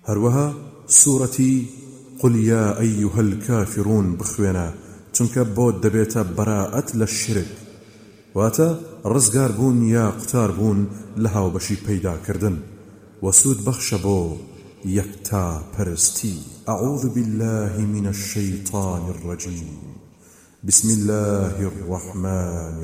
هەروەها سوورەتی قل يا أيها الكافرون بخوێنە، چونکە بۆت دەبێتە بەراءەت لە شرک، واتە ڕزگار بوون یا قوتار بوون لە هاوبەشی پەیداکردن و سوود بەخشە بۆ یەکتا پەرستی. أعوذ بالله من الشيطان الرجيم. بسم الله الرحمن